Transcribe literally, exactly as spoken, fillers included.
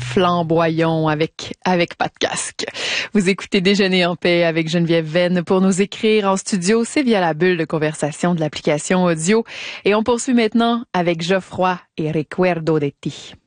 flamboyons avec avec pas de casque. Vous écoutez Déjeuner en paix avec Geneviève Venn. Pour nous écrire en studio, c'est via la bulle de conversation de l'application audio. Et on poursuit maintenant avec Geoffroy et Recuerdo de ti.